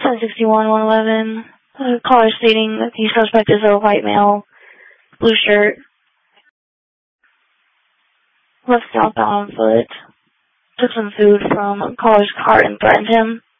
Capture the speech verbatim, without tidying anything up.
ten sixty-one, one eleven. Uh, caller stating that the suspect is a white male, blue shirt, left southbound on foot, took some food from a caller's car and threatened him.